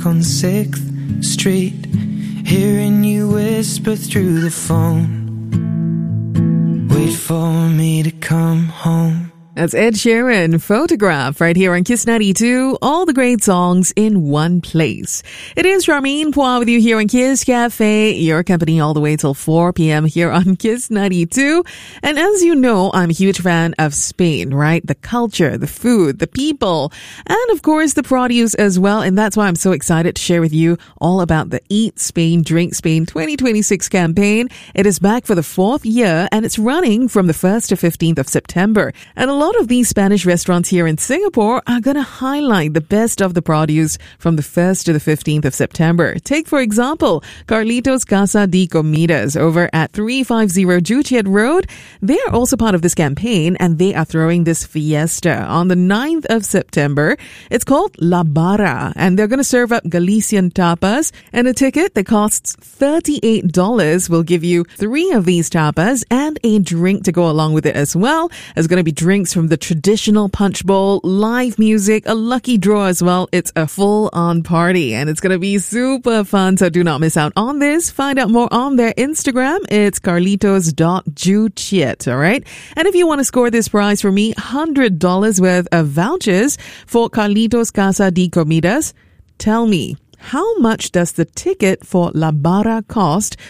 On 6th Street, hearing you whisper through the phone. Wait for me to come home. That's Ed Sheeran, Photograph, right here on Kiss 92. All the great songs in one place. It is Charmaine Poir with you here on Kiss Cafe, your company all the way till 4 p.m. here on Kiss 92. And as you know, I'm a huge fan of Spain, right? The culture, the food, the people, and of course the produce as well. And that's why I'm so excited to share with you all about the Eat Spain, Drink Spain 2026 campaign. It is back for the 4th year and it's running from the 1st to 15th of September. And a lot of these Spanish restaurants here in Singapore are going to highlight the best of the produce from the 1st to the 15th of September. Take, for example, Carlitos Casa de Comidas over at 350 Juchiat Road. They are also part of this campaign and they are throwing this fiesta on the 9th of September. It's called La Barra and they're going to serve up Galician tapas, and a ticket that costs $38 will give you 3 of these tapas and a drink to go along with it as well. There's going to be drinks from the traditional punch bowl, live music, a lucky draw as well. It's a full-on party and it's going to be super fun, so do not miss out on this. Find out more on their Instagram. It's carlitos.juchiet, all right? And if you want to score this prize for me, $100 worth of vouchers for Carlitos Casa de Comidas, tell me, how much does the ticket for La Barra cost